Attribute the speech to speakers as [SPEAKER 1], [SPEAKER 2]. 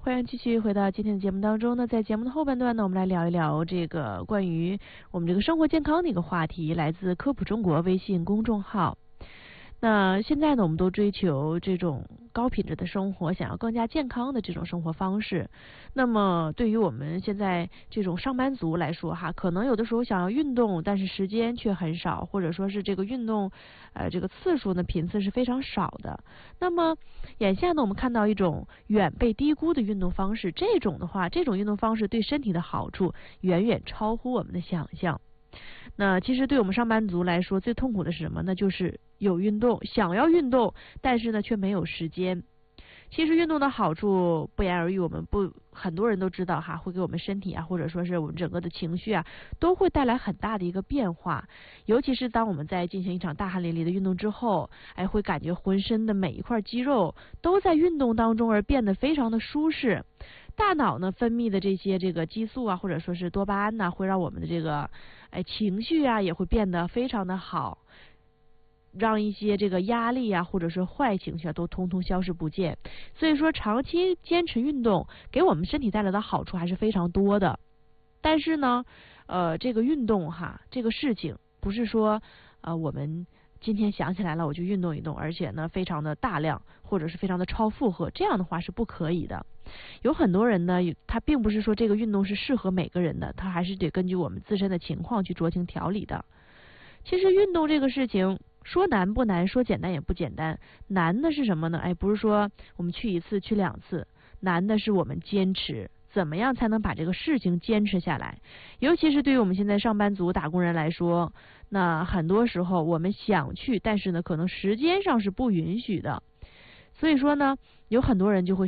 [SPEAKER 1] 欢迎继续回到今天的节目当中呢，在节目的后半段呢，我们来聊一聊这个关于我们这个生活健康的一个话题，来自科普中国微信公众号。那现在呢，我们都追求这种高品质的生活，想要更加健康的这种生活方式。那么对于我们现在这种上班族来说哈，可能有的时候想要运动，但是时间却很少，或者说是这个运动这个次数呢频次是非常少的。那么眼下呢，我们看到一种远被低估的运动方式，这种运动方式对身体的好处远远超乎我们的想象。那其实对我们上班族来说，最痛苦的是什么呢？就是有运动，想要运动，但是呢却没有时间。其实运动的好处不言而喻，很多人都知道哈，会给我们身体啊，或者说是我们整个的情绪啊，都会带来很大的一个变化。尤其是当我们在进行一场大汗淋漓的运动之后，会感觉浑身的每一块肌肉都在运动当中而变得非常的舒适。大脑呢分泌的这个激素啊，或者说是多巴胺呐，会让我们的这个情绪啊也会变得非常的好，让一些这个压力啊或者是坏情绪啊都通通消失不见。所以说长期坚持运动给我们身体带来的好处还是非常多的。但是呢这个运动这个事情不是说我们今天想起来了我就运动一动，而且呢非常的大量或者是非常的超负荷，这样的话是不可以的。有很多人呢，他并不是说这个运动是适合每个人的，他还是得根据我们自身的情况去酌情调理的。其实运动这个事情说难不难，说简单也不简单。难的是什么呢？不是说我们去一次去两次，难的是我们坚持，怎么样才能把这个事情坚持下来。尤其是对于我们现在上班族打工人来说，那很多时候我们想去，但是呢可能时间上是不允许的。所以说呢有很多人就会